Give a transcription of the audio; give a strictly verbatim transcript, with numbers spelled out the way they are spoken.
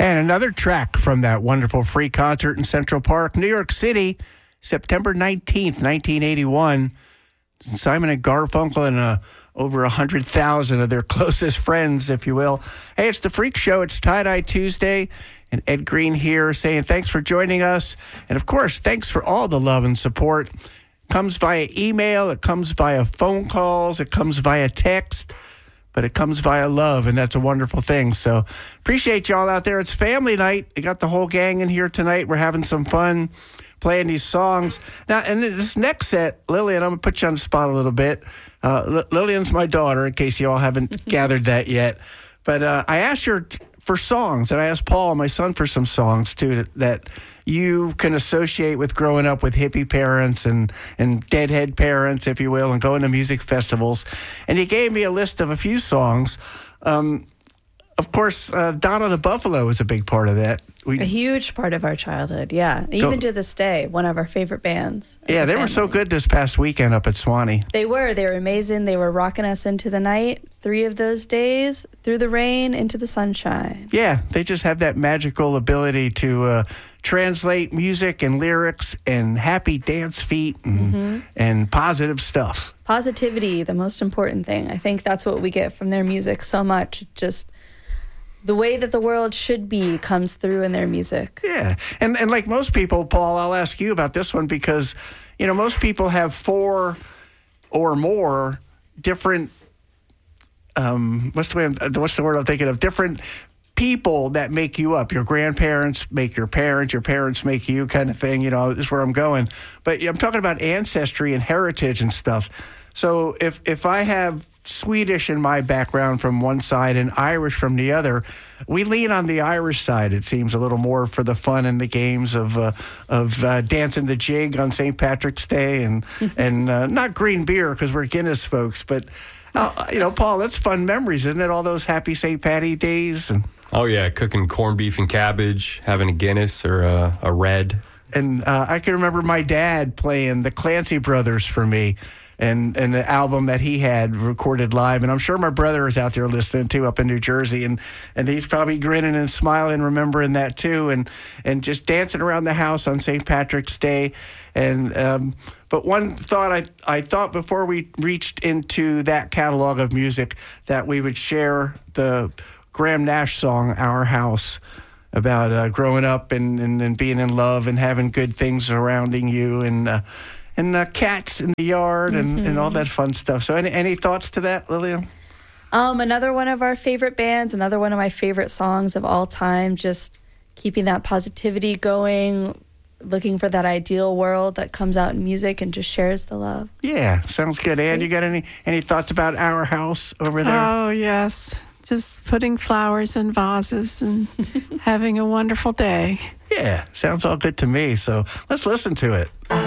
And another track from that wonderful free concert in Central Park, New York City, September nineteenth, nineteen eighty-one. Simon and Garfunkel and uh, over one hundred thousand of their closest friends, if you will. Hey, it's the Freak Show. It's Tie-Dye Tuesday. And Ed Green here saying thanks for joining us. And, of course, thanks for all the love and support. It comes via email. It comes via phone calls. It comes via text. But it comes via love, and that's a wonderful thing. So appreciate y'all out there. It's family night. We got the whole gang in here tonight. We're having some fun playing these songs. Now, and this next set, Lillian, I'm going to put you on the spot a little bit. Uh, L- Lillian's my daughter, in case you all haven't gathered that yet. But uh, I asked her t- for songs, and I asked Paul, my son, for some songs, too, that, that you can associate with growing up with hippie parents and, and deadhead parents, if you will, and going to music festivals. And he gave me a list of a few songs. Um, of course, uh, Donna the Buffalo was a big part of that. We, a huge part of our childhood, yeah. Even go, to this day, one of our favorite bands. Yeah, they family. were so good this past weekend up at Swanee. They were. They were amazing. They were rocking us into the night, three of those days, through the rain, into the sunshine. Yeah, they just have that magical ability to uh, translate music and lyrics and happy dance feet and, mm-hmm. and positive stuff. Positivity, the most important thing. I think that's what we get from their music so much. Just the way that the world should be comes through in their music. Yeah. And and like most people, Paul, I'll ask you about this one because, you know, most people have four or more different, um, what's the way I'm, what's the word I'm thinking of? Different people that make you up. Your grandparents make your parents, your parents make you, kind of thing. You know, this is where I'm going. But I'm talking about ancestry and heritage and stuff. So if if I have Swedish in my background from one side and Irish from the other, we lean on the Irish side, it seems, a little more for the fun and the games of uh, of uh, dancing the jig on Saint Patrick's Day and and uh, not green beer because we're Guinness folks, but uh, you know, Paul, that's fun memories, isn't it? All those happy Saint Patty days. And oh yeah, cooking corned beef and cabbage, having a Guinness or a, a red. And uh, I can remember my dad playing the Clancy Brothers for me. And, and the album that he had recorded live. And I'm sure my brother is out there listening, too, up in New Jersey. And, and he's probably grinning and smiling, remembering that, too. And and just dancing around the house on Saint Patrick's Day. And um, but one thought I, I thought before we reached into that catalog of music that we would share the Graham Nash song, Our House, about uh, growing up and, and, and being in love and having good things surrounding you. And uh, And uh, cats in the yard and, mm-hmm. and all that fun stuff. So any any thoughts to that, Lillian? Um, another one of our favorite bands, another one of my favorite songs of all time, just keeping that positivity going, looking for that ideal world that comes out in music and just shares the love. Yeah, sounds good. Ann, you got any, any thoughts about Our House over there? Oh, yes. Just putting flowers in vases and having a wonderful day. Yeah, sounds all good to me. So let's listen to it.